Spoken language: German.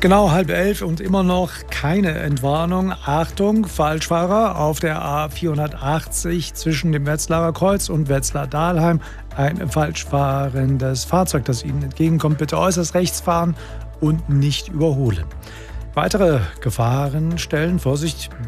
Genau 10:30 und immer noch keine Entwarnung. Achtung, Falschfahrer auf der A 480 zwischen dem Wetzlarer Kreuz und Wetzlar-Dahlheim. Ein falsch fahrendes Fahrzeug, das Ihnen entgegenkommt, bitte äußerst rechts fahren und nicht überholen. Weitere Gefahrenstellen, Vorsicht,